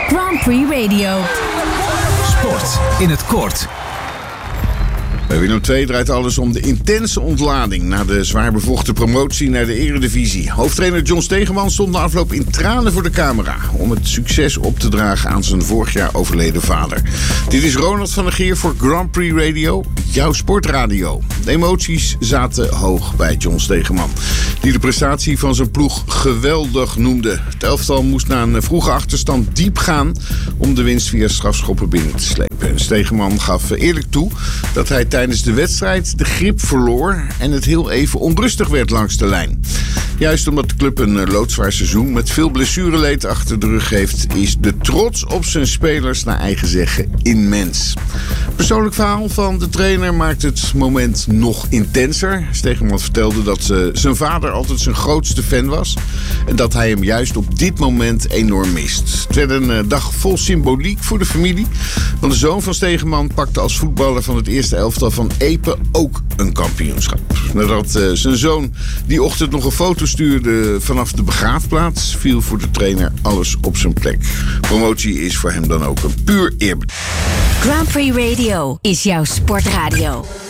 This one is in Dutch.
Grand Prix Radio. Sport in het kort. Bij Willem II draait alles om de intense ontlading na de zwaar bevochten promotie naar de Eredivisie. Hoofdtrainer John Stegeman stond na afloop in tranen voor de camera om het succes op te dragen aan zijn vorig jaar overleden vader. Dit is Ronald van der Geer voor Grand Prix Radio, jouw sportradio. De emoties zaten hoog bij John Stegeman, die de prestatie van zijn ploeg geweldig noemde. Het elftal moest na een vroege achterstand diep gaan om de winst via strafschoppen binnen te slepen. Stegeman gaf eerlijk toe dat hij tijdens de wedstrijd de grip verloor en het heel even onrustig werd langs de lijn. Juist omdat de club een loodzwaar seizoen met veel blessureleed achter de rug heeft, is de trots op zijn spelers naar eigen zeggen immens. Persoonlijk verhaal van de trainer maakt het moment nog intenser. Stegeman vertelde dat zijn vader altijd zijn grootste fan was en dat hij hem juist op dit moment enorm mist. Het werd een dag vol symboliek voor de familie, want de zoon van Stegeman pakte als voetballer van het eerste elftal van Epe ook een kampioenschap. Nadat zijn zoon die ochtend nog een foto stuurde vanaf de begraafplaats, viel voor de trainer alles op zijn plek. Promotie is voor hem dan ook een puur eerbetoon. Grand Prix Radio is jouw sportradio.